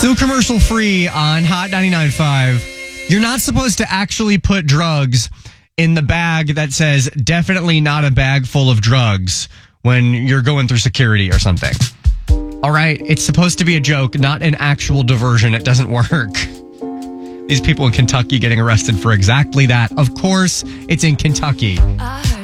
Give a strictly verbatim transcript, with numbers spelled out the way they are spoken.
Still commercial free on Hot ninety-nine point five. You're not supposed to actually put drugs in the bag that says definitely not a bag full of drugs when you're going through security or something. All right, it's supposed to be a joke, not an actual diversion. It doesn't work. These people in Kentucky getting arrested for exactly that. Of course, it's in Kentucky.